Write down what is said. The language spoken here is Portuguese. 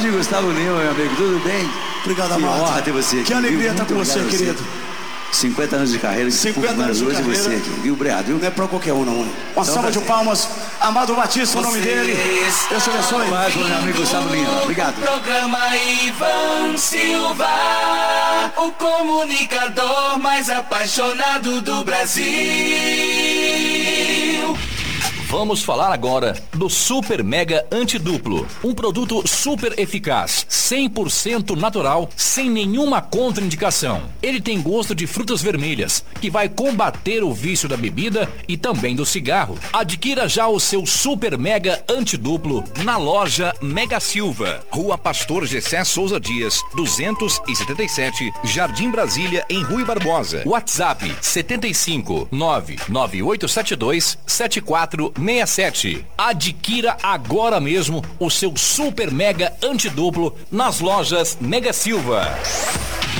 Grande Gustavo Lima, meu amigo, tudo bem? Obrigado, Amado. Que honra ter você aqui. Que alegria estar com você, querido. 50 anos de carreira, 50 anos de carreira. Você aqui, viu, obrigado, viu? Não é pra qualquer um, não. Uma salva de palmas. Amado Batista, o nome dele. Deus te abençoe. Mais meu amigo Gustavo Lima, obrigado. Programa Ivan Silva, o comunicador mais apaixonado do Brasil. Vamos falar agora do Super Mega Antiduplo, um produto super eficaz, 100% natural, sem nenhuma contraindicação. Ele tem gosto de frutas vermelhas, que vai combater o vício da bebida e também do cigarro. Adquira já o seu Super Mega Antiduplo na loja Mega Silva, Rua Pastor Gessé Souza Dias, 277, Jardim Brasília, em Rui Barbosa. WhatsApp 75 99872 7467. Adquira agora mesmo o seu Super Mega Antiduplo nas lojas Mega Silva.